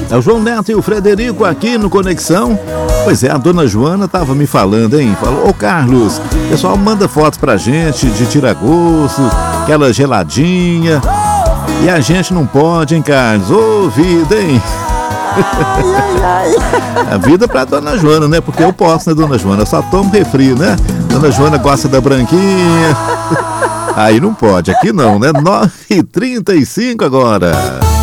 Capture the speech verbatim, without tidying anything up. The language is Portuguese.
É o João Neto e o Frederico aqui no Conexão. Pois é, a dona Joana tava me falando, hein? Falou, ô Carlos, o pessoal manda fotos pra gente de tira-gosto, aquela geladinha. E a gente não pode, hein, Carlos? Ô, vida, hein? Ai, ai, ai. A vida pra dona Joana, né? Porque eu posso, né, dona Joana? Eu só tomo refri, né? Dona Joana gosta da branquinha. Aí não pode, aqui não, né? nove e trinta e cinco agora.